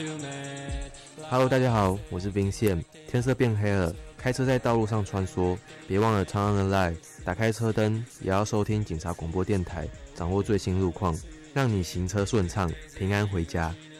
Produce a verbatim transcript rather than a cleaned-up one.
Hello， 大家好，我是冰线。天色变黑了，开车在道路上穿梭，别忘了 turn on the light， 打开车灯，也要收听警察广播电台，掌握最新路况，让你行车顺畅，平安回家。